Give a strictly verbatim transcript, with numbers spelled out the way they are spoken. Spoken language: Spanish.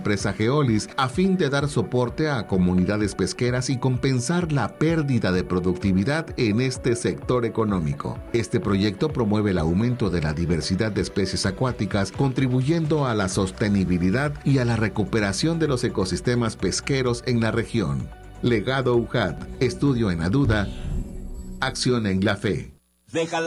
empresa Geolis a fin de dar soporte a comunidades pesqueras y compensar la pérdida de productividad en este sector económico. Este proyecto promueve el aumento de la diversidad de especies acuáticas, contribuyendo a la sostenibilidad y a la recuperación de los ecosistemas pesqueros en la región. Legado U J A T, estudio en la duda, acción en la fe. Déjala.